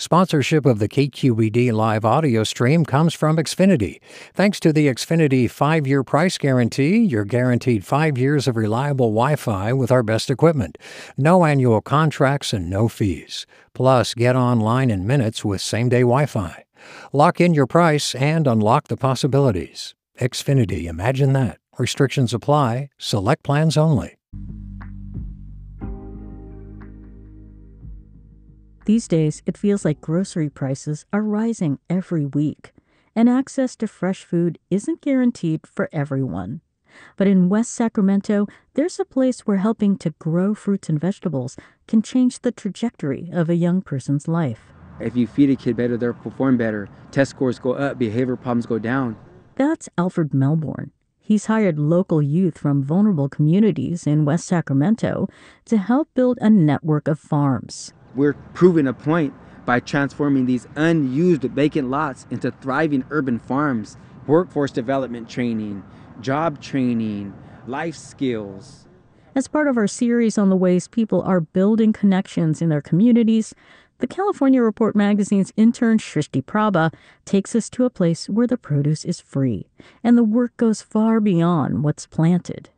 Sponsorship of the KQED live audio stream comes from Xfinity. Thanks to the Xfinity 5-year price guarantee, you're guaranteed 5 years of reliable Wi-Fi with our best equipment. No annual contracts and no fees. Plus, get online in minutes with same-day Wi-Fi. Lock in your price and unlock the possibilities. Xfinity, imagine that. Restrictions apply. Select plans only. These days, it feels like grocery prices are rising every week, and access to fresh food isn't guaranteed for everyone. But in West Sacramento, there's a place where helping to grow fruits and vegetables can change the trajectory of a young person's life. If you feed a kid better, they'll perform better. Test scores go up, behavior problems go down. That's Alfred Melbourne. He's hired local youth from vulnerable communities in West Sacramento to help build a network of farms. We're proving a point by transforming these unused vacant lots into thriving urban farms, workforce development training, job training, life skills. As part of our series on the ways people are building connections in their communities, the California Report magazine's intern Shrishti Prabha takes us to a place where the produce is free and the work goes far beyond what's planted.